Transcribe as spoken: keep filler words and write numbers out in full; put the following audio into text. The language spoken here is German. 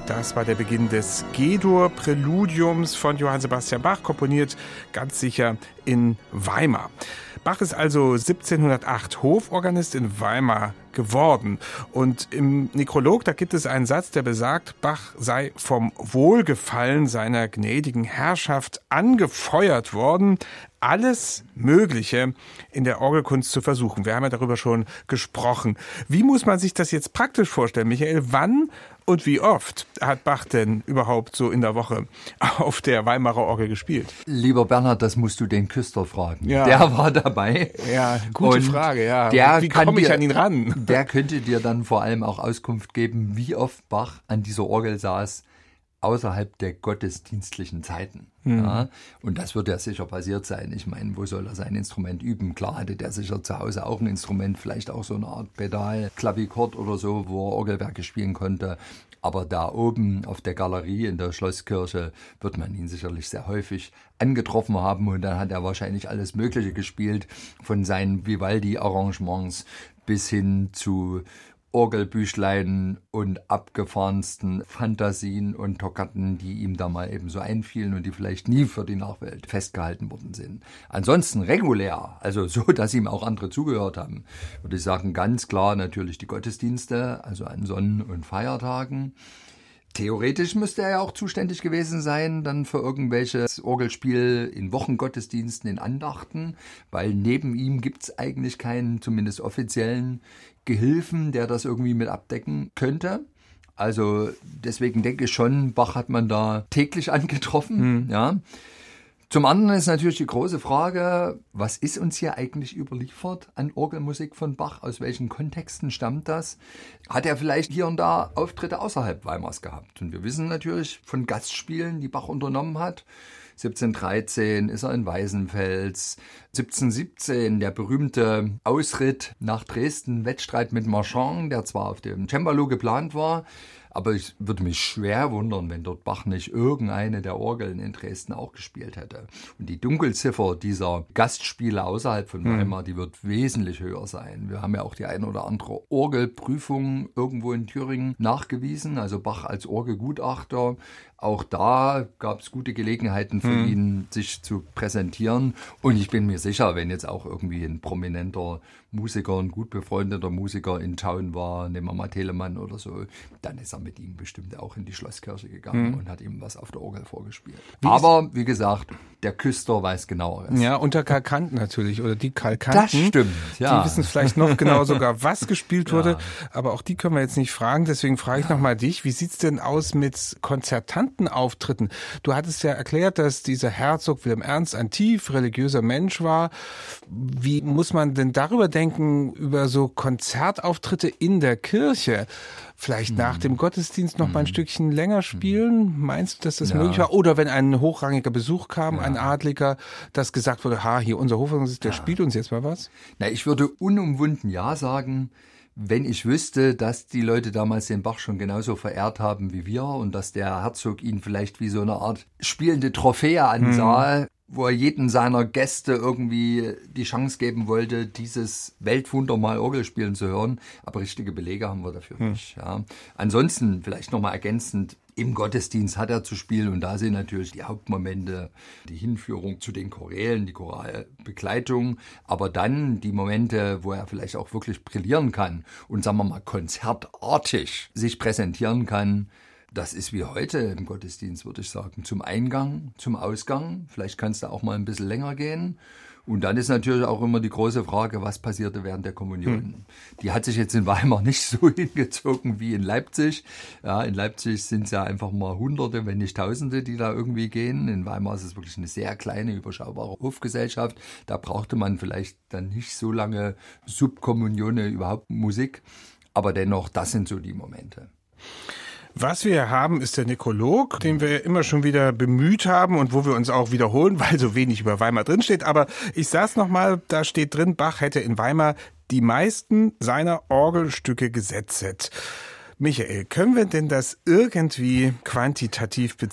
Das war der Beginn des G-Dur-Präludiums von Johann Sebastian Bach, komponiert ganz sicher in Weimar. Bach ist also siebzehnhundertacht Hoforganist in Weimar geworden. Und im Nekrolog, da gibt es einen Satz, der besagt, Bach sei vom Wohlgefallen seiner gnädigen Herrschaft angefeuert worden, alles Mögliche in der Orgelkunst zu versuchen. Wir haben ja darüber schon gesprochen. Wie muss man sich das jetzt praktisch vorstellen, Michael? Wann und wie oft hat Bach denn überhaupt so in der Woche auf der Weimarer Orgel gespielt? Lieber Bernhard, das musst du den Küster fragen. Ja. Der war dabei. Ja, gute Und Frage, ja. Der wie komme ich an ihn ran? Der könnte dir dann vor allem auch Auskunft geben, wie oft Bach an dieser Orgel saß, außerhalb der gottesdienstlichen Zeiten. Hm. Ja, und das wird ja sicher passiert sein. Ich meine, wo soll er sein Instrument üben? Klar hatte der sicher zu Hause auch ein Instrument, vielleicht auch so eine Art Pedal, Klavichord oder so, wo er Orgelwerke spielen konnte. Aber da oben auf der Galerie in der Schlosskirche wird man ihn sicherlich sehr häufig angetroffen haben. Und dann hat er wahrscheinlich alles Mögliche gespielt, von seinen Vivaldi-Arrangements bis hin zu Orgelbüchlein und abgefahrensten Fantasien und Toccaten, die ihm da mal eben so einfielen und die vielleicht nie für die Nachwelt festgehalten worden sind. Ansonsten regulär, also so, dass ihm auch andere zugehört haben, würde ich sagen, ganz klar natürlich die Gottesdienste, also an Sonnen- und Feiertagen. Theoretisch müsste er ja auch zuständig gewesen sein, dann für irgendwelches Orgelspiel in Wochengottesdiensten, in Andachten, weil neben ihm gibt's eigentlich keinen, zumindest offiziellen Gehilfen, der das irgendwie mit abdecken könnte. Also deswegen denke ich schon, Bach hat man da täglich angetroffen, mhm. ja. Zum anderen ist natürlich die große Frage, was ist uns hier eigentlich überliefert an Orgelmusik von Bach? Aus welchen Kontexten stammt das? Hat er vielleicht hier und da Auftritte außerhalb Weimars gehabt? Und wir wissen natürlich von Gastspielen, die Bach unternommen hat. siebzehnhundertdreizehn ist er in Weißenfels. siebzehnhundertsiebzehn der berühmte Ausritt nach Dresden, Wettstreit mit Marchand, der zwar auf dem Cembalo geplant war, aber ich würde mich schwer wundern, wenn dort Bach nicht irgendeine der Orgeln in Dresden auch gespielt hätte. Und die Dunkelziffer dieser Gastspiele außerhalb von Weimar, mhm. die wird wesentlich höher sein. Wir haben ja auch die eine oder andere Orgelprüfung irgendwo in Thüringen nachgewiesen, also Bach als Orgelgutachter. Auch da gab es gute Gelegenheiten für mhm. ihn, sich zu präsentieren. Und ich bin mir sicher, wenn jetzt auch irgendwie ein prominenter Musiker, ein gut befreundeter Musiker in Town war, nehmen wir mal Telemann oder so, dann ist er mit ihm bestimmt auch in die Schlosskirche gegangen mhm. und hat ihm was auf der Orgel vorgespielt. Wie Aber, wie gesagt, der Küster weiß genaueres. Ja, unter Kalkanten natürlich, oder die Kalkanten. Das stimmt, ja. Die wissen vielleicht noch genau sogar, was gespielt wurde, ja. aber auch die können wir jetzt nicht fragen. Deswegen frage ich ja. nochmal dich, wie sieht's denn aus mit konzertanten Auftritten? Du hattest ja erklärt, dass dieser Herzog Wilhelm Ernst ein tief religiöser Mensch war. Wie muss man denn darüber denken, über so Konzertauftritte in der Kirche? Vielleicht hm. nach dem Gottesdienst noch hm. mal ein Stückchen länger spielen? Meinst du, dass das ja. möglich war? Oder wenn ein hochrangiger Besuch kam, ja. ein Adliger, dass gesagt wurde, ha, hier unser Hofrangist, der ja. spielt uns jetzt mal was? Na, ich würde unumwunden ja sagen, wenn ich wüsste, dass die Leute damals den Bach schon genauso verehrt haben wie wir und dass der Herzog ihn vielleicht wie so eine Art spielende Trophäe ansah, hm. wo er jeden seiner Gäste irgendwie die Chance geben wollte, dieses Weltwunder mal Orgel spielen zu hören. Aber richtige Belege haben wir dafür hm. nicht. Ja. Ansonsten vielleicht nochmal ergänzend, im Gottesdienst hat er zu spielen und da sind natürlich die Hauptmomente, die Hinführung zu den Chorälen, die Choralbegleitung, aber dann die Momente, wo er vielleicht auch wirklich brillieren kann und sagen wir mal konzertartig sich präsentieren kann. Das ist wie heute im Gottesdienst, würde ich sagen, zum Eingang, zum Ausgang. Vielleicht kann es da auch mal ein bisschen länger gehen. Und dann ist natürlich auch immer die große Frage, was passierte während der Kommunion. Hm. Die hat sich jetzt in Weimar nicht so hingezogen wie in Leipzig. Ja, in Leipzig sind es ja einfach mal Hunderte, wenn nicht Tausende, die da irgendwie gehen. In Weimar ist es wirklich eine sehr kleine, überschaubare Hofgesellschaft. Da brauchte man vielleicht dann nicht so lange Subkommunione, überhaupt Musik. Aber dennoch, das sind so die Momente. Was wir haben, ist der Nekrolog, den wir immer schon wieder bemüht haben und wo wir uns auch wiederholen, weil so wenig über Weimar drinsteht. Aber ich sag's nochmal, da steht drin, Bach hätte in Weimar die meisten seiner Orgelstücke gesetzt. Michael, können wir denn das irgendwie quantitativ beziehen?